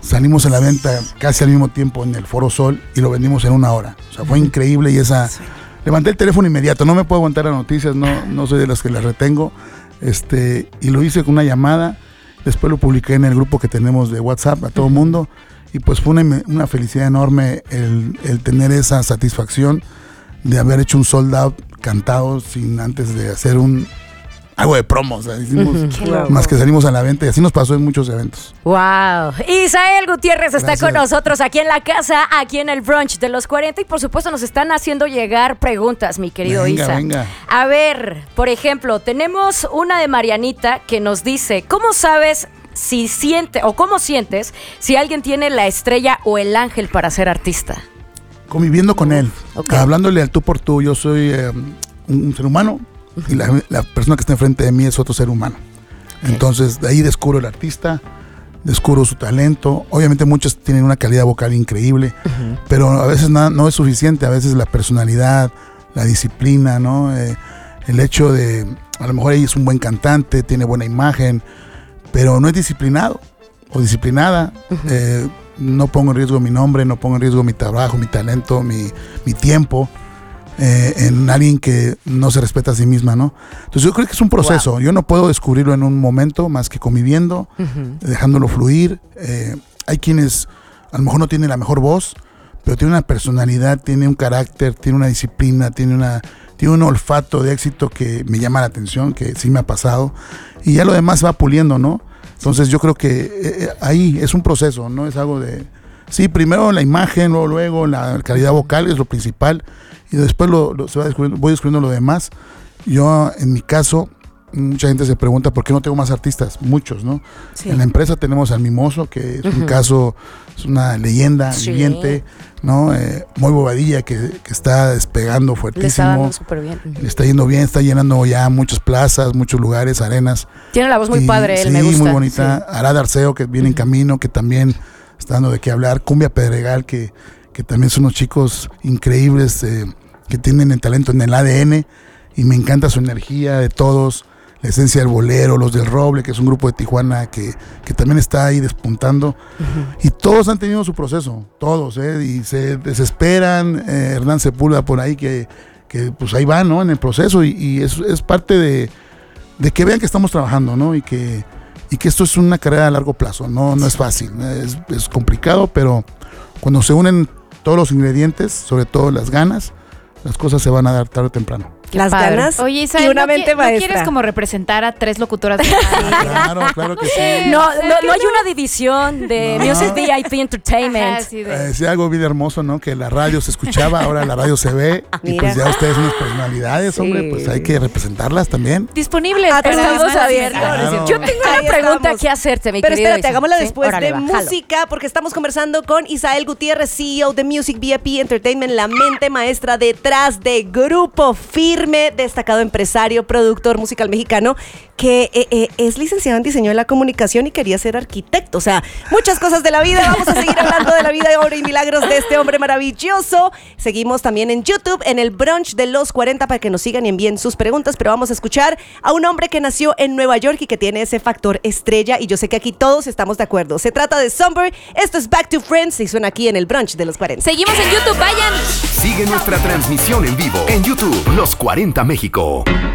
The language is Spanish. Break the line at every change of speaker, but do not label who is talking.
salimos en la venta casi al mismo tiempo en el Foro Sol y lo vendimos en 1 hora. O sea, fue increíble y esa... Levanté el teléfono inmediato, no me puedo aguantar las noticias, no soy de las que las retengo. Y lo hice con una llamada, después lo publiqué en el grupo que tenemos de WhatsApp a todo el mundo y pues fue una felicidad enorme el tener esa satisfacción de haber hecho un sold out cantado sin antes de hacer algo de promo, o sea, hicimos más que salimos a la venta y así nos pasó en muchos eventos.
Wow. Isael Gutiérrez está con nosotros aquí en la casa, aquí en el brunch de los 40 y por supuesto nos están haciendo llegar preguntas, mi querido Isa.
Venga.
A ver, por ejemplo, tenemos una de Marianita que nos dice, ¿cómo sabes si cómo sientes si alguien tiene la estrella o el ángel para ser artista?
Conviviendo con él, hablándole al tú por tú. Yo soy un ser humano y la persona que está enfrente de mí es otro ser humano. Entonces de ahí descubro el artista, descubro su talento. Obviamente muchos tienen una calidad vocal increíble, pero a veces no es suficiente. A veces la personalidad, la disciplina, ¿no? El hecho de, a lo mejor ella es un buen cantante, tiene buena imagen, pero no es disciplinado o disciplinada. No pongo en riesgo mi nombre, no pongo en riesgo mi trabajo, mi talento, mi tiempo en alguien que no se respeta a sí misma, ¿no? Entonces yo creo que es un proceso. Wow. Yo no puedo descubrirlo en un momento más que conviviendo, dejándolo fluir. Hay quienes a lo mejor no tienen la mejor voz, pero tiene una personalidad, tiene un carácter, tiene una disciplina, tiene un olfato de éxito que me llama la atención, que sí me ha pasado, y ya lo demás va puliendo, ¿no? Entonces yo creo que ahí es un proceso, no es algo de... Sí, primero la imagen, luego la calidad vocal es lo principal, y después voy descubriendo lo demás. Yo, en mi caso, mucha gente se pregunta por qué no tengo más artistas, muchos, ¿no? Sí. En la empresa tenemos al Mimoso, que es un caso, es una leyenda viviente, ¿no? Muy Bobadilla, que está despegando fuertísimo. Le está dando súper bien. Le está yendo bien, está llenando ya muchas plazas, muchos lugares, arenas.
Tiene la voz muy padre, él me gusta.
Sí, muy bonita. Sí. Arad Arceo, que viene en camino, que también está dando de qué hablar. Cumbia Pedregal, que también son unos chicos increíbles, que tienen el talento en el ADN, y me encanta su energía de todos. La esencia del bolero, los del Roble, que es un grupo de Tijuana que también está ahí despuntando. Y todos han tenido su proceso, todos, y se desesperan. Hernán Sepúlveda por ahí, que pues ahí va, ¿no? En el proceso, y es parte de que vean que estamos trabajando, ¿no? Y que esto es una carrera a largo plazo, no es fácil, es complicado, pero cuando se unen todos los ingredientes, sobre todo las ganas, las cosas se van a dar tarde o temprano.
Las ganas.
Oye, Isael,
y una mente maestra.
¿No quieres como representar a 3 locutoras de
Claro que sí.
No hay una división de Music VIP Entertainment.
Sí, algo bien hermoso, ¿no? Que la radio se escuchaba, ahora la radio se ve. Y pues ya ustedes unas personalidades, hombre, pues hay que representarlas también.
Disponibles.
Estamos abiertos.
Claro.
Yo tengo una pregunta que hacerte, mi
Pero
querido
espérate, hagámosla después
Órale,
de música, porque estamos conversando con Isael Gutiérrez, CEO de Music VIP Entertainment, la mente maestra detrás de Grupo Firme, destacado empresario, productor musical mexicano, que es licenciado en diseño de la comunicación y quería ser arquitecto. O sea, muchas cosas de la vida. Vamos a seguir hablando de la vida, obra y milagros de este hombre maravilloso. Seguimos también en YouTube, en el brunch de los 40, para que nos sigan y envíen sus preguntas. Pero vamos a escuchar a un hombre que nació en Nueva York y que tiene ese factor estrella, y yo sé que aquí todos estamos de acuerdo. Se trata de Somber. Esto es Back to Friends y suena aquí en el brunch de los 40.
Seguimos en YouTube, vayan.
Sigue nuestra transmisión en vivo en YouTube, Los 40 México.